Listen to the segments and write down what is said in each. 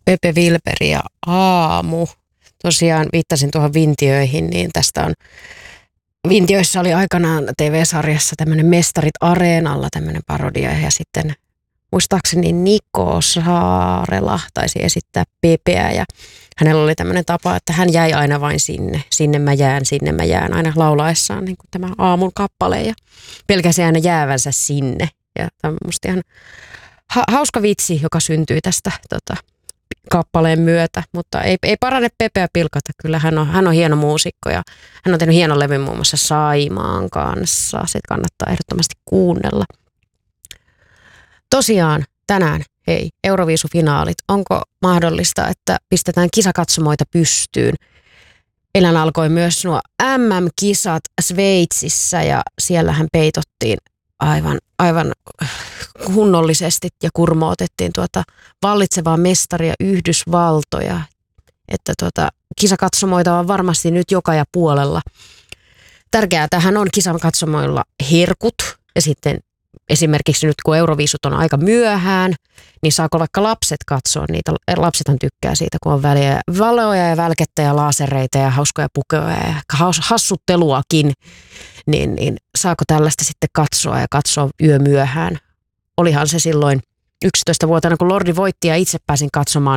Pepe Wilberi ja Aamu. Tosiaan viittasin tuohon Vintiöihin, niin tästä on Vintiöissä oli aikanaan TV-sarjassa tämmöinen Mestarit Areenalla tämmöinen parodia ja sitten muistaakseni Niko Saarela taisi esittää Pepeä ja hänellä oli tämmöinen tapa, että hän jäi aina vain sinne mä jään aina laulaessaan niin kuin tämä aamun kappale ja pelkäsi aina jäävänsä sinne. Ja tämä on musta ihan hauska vitsi, joka syntyy tästä kappaleen myötä, mutta ei parane Pepeä pilkata, kyllä hän on hieno muusikko ja hän on tehnyt hienon levyn muun muassa Saimaan kanssa, se kannattaa ehdottomasti kuunnella. Tosiaan tänään, hei, Euroviisufinaalit, onko mahdollista, että pistetään kisakatsomoita pystyyn? Eilen alkoi myös nuo MM-kisat Sveitsissä ja siellähän peitottiin aivan kunnollisesti ja kurmootettiin vallitsevaa mestaria Yhdysvaltoja. Että kisakatsomoita on varmasti nyt joka ja puolella. Tärkeää tähän on kisakatsomoilla herkut ja sitten esimerkiksi nyt kun Euroviisut on aika myöhään, niin saako vaikka lapset katsoa niitä? Lapsethan tykkää siitä, kun on valoja ja välkettä ja laasereita ja hauskoja pukeja ja hassutteluakin. Niin saako tällaista sitten katsoa yömyöhään? Olihan se silloin 11-vuotiaana, kun Lordi voitti ja itse pääsin katsomaan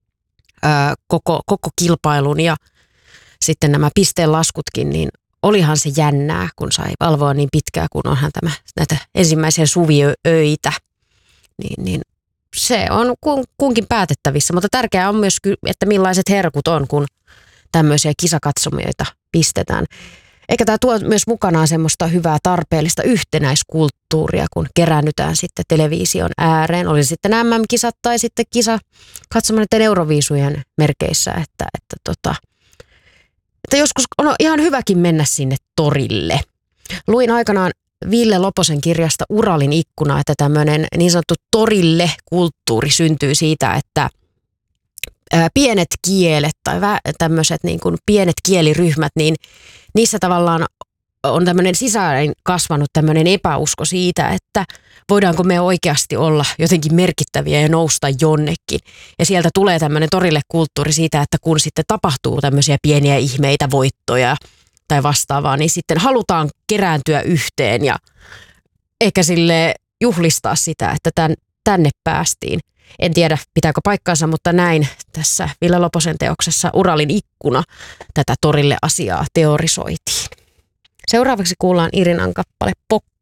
koko kilpailun ja sitten nämä pisteenlaskutkin, niin olihan se jännää, kun sai valvoa niin pitkään, kun onhan näitä ensimmäisiä suviöitä. Niin se on kunkin päätettävissä, mutta tärkeää on myös, että millaiset herkut on, kun tämmöisiä kisakatsomoita pistetään. Eikä tämä tuo myös mukanaan semmoista hyvää tarpeellista yhtenäiskulttuuria, kun keräännytään sitten television ääreen. Oli sitten MM-kisat tai sitten kisa katsomaan Euroviisujen merkeissä, että joskus on ihan hyväkin mennä sinne torille. Luin aikanaan Ville Loposen kirjasta Uralin ikkuna, että tämmöinen niin sanottu torille-kulttuuri syntyy siitä, että pienet kielet tai tämmöiset niin kuin pienet kieliryhmät, niin niissä tavallaan on tämmöinen sisään kasvanut tämmöinen epäusko siitä, että voidaanko me oikeasti olla jotenkin merkittäviä ja nousta jonnekin. Ja sieltä tulee tämmöinen torille kulttuuri siitä, että kun sitten tapahtuu tämmöisiä pieniä ihmeitä, voittoja tai vastaavaa, niin sitten halutaan kerääntyä yhteen ja ehkä sille juhlistaa sitä, että tänne päästiin. En tiedä, pitääkö paikkaansa, mutta näin tässä Ville Loposen teoksessa Uralin ikkuna tätä torille asiaa teorisoitiin. Seuraavaksi kuullaan Irinan kappale Pokka.